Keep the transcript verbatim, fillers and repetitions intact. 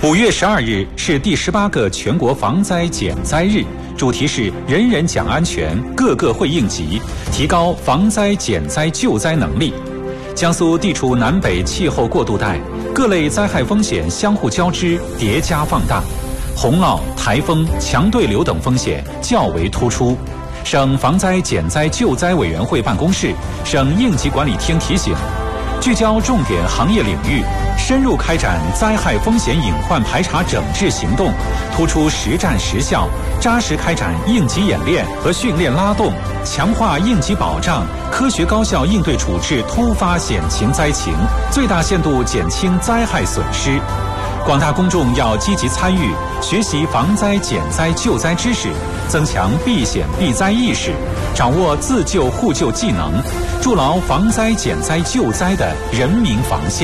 五月十二日是第十八个全国防灾减灾日，主题是人人讲安全，个个会应急，提高防灾减灾救灾能力。江苏地处南北气候过渡带，各类灾害风险相互交织、叠加放大，洪涝、台风、强对流等风险较为突出。省防灾减灾救灾委员会办公室、省应急管理厅提醒，聚焦重点行业领域，深入开展灾害风险隐患排查整治行动，突出实战实效，扎实开展应急演练和训练拉动，强化应急保障，科学高效应对处置突发险情灾情，最大限度减轻灾害损失。广大公众要积极参与，学习防灾减灾救灾知识，增强避险避灾意识，掌握自救互救技能，筑牢防灾减灾救灾的人民防线。